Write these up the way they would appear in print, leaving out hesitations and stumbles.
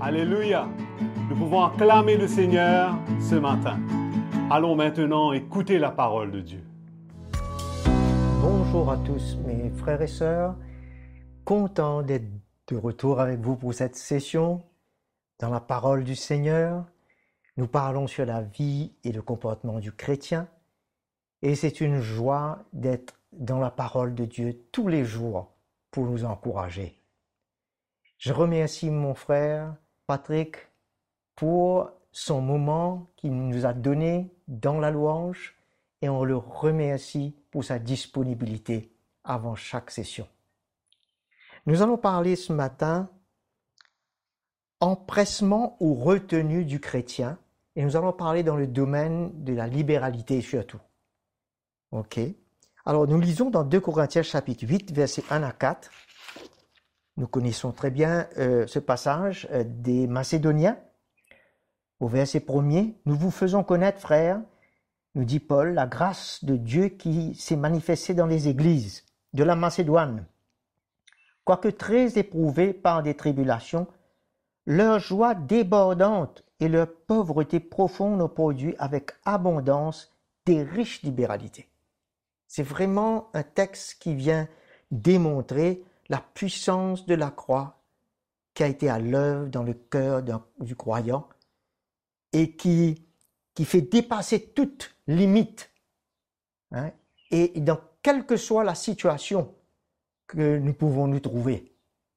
Alléluia. Nous pouvons acclamer le Seigneur ce matin. Allons maintenant écouter la parole de Dieu. Bonjour à tous mes frères et sœurs. Content d'être de retour avec vous pour cette session dans la parole du Seigneur. Nous parlons sur la vie et le comportement du chrétien. Et c'est une joie d'être dans la parole de Dieu tous les jours pour nous encourager. Je remercie mon frère Patrick pour son moment qu'il nous a donné dans la louange et on le remercie pour sa disponibilité avant chaque session. Nous allons parler ce matin empressement ou retenue du chrétien et nous allons parler dans le domaine de la libéralité surtout. Ok. Alors nous lisons dans 2 Corinthiens chapitre 8 versets 1 à 4. Nous connaissons très bien ce passage des Macédoniens. Au verset 1er, nous vous faisons connaître, frères, nous dit Paul, la grâce de Dieu qui s'est manifestée dans les églises de la Macédoine. Quoique très éprouvés par des tribulations, leur joie débordante et leur pauvreté profonde ont produit avec abondance des riches libéralités. C'est vraiment un texte qui vient démontrer la puissance de la croix qui a été à l'œuvre dans le cœur du croyant et qui fait dépasser toute limite. Et dans quelle que soit la situation que nous pouvons nous trouver.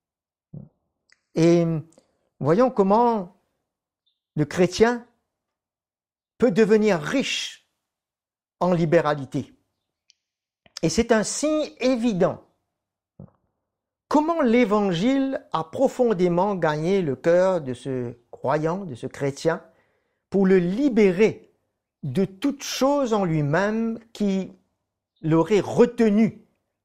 Et voyons comment le chrétien peut devenir riche en libéralité. Et c'est un signe évident. Comment l'Évangile a profondément gagné le cœur de ce croyant, de ce chrétien, pour le libérer de toute chose en lui-même qui l'aurait retenu,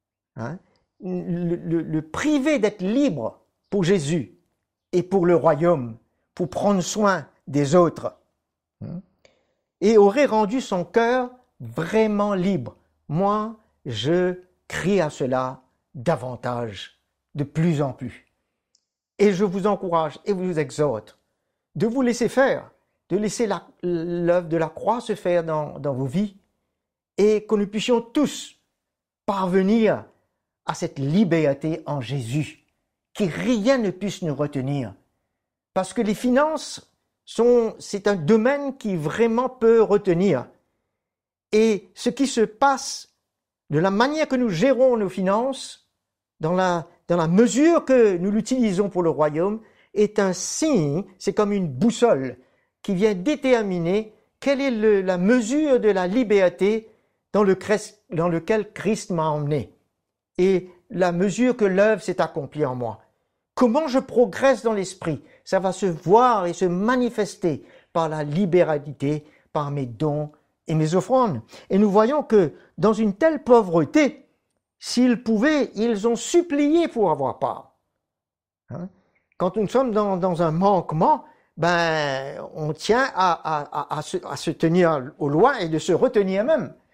le priver d'être libre pour Jésus et pour le royaume, pour prendre soin des autres, et aurait rendu son cœur vraiment libre. Moi, je crie à cela davantage, de plus en plus. Et je vous encourage et vous exhorte de vous laisser faire, de laisser l'œuvre de la croix se faire dans vos vies et que nous puissions tous parvenir à cette liberté en Jésus, que rien ne puisse nous retenir. Parce que les finances, c'est un domaine qui vraiment peut retenir. Et ce qui se passe, de la manière que nous gérons nos finances, dans la mesure que nous l'utilisons pour le royaume, est un signe, c'est comme une boussole qui vient déterminer quelle est la mesure de la liberté dans lequel Christ m'a emmené et la mesure que l'œuvre s'est accomplie en moi. Comment je progresse dans l'esprit, ça va se voir et se manifester par la libéralité, par mes dons et mes offrandes. Et nous voyons que dans une telle pauvreté, s'ils pouvaient, ils ont supplié pour avoir part. Quand nous sommes dans un manquement, on tient à se tenir aux lois et de se retenir même.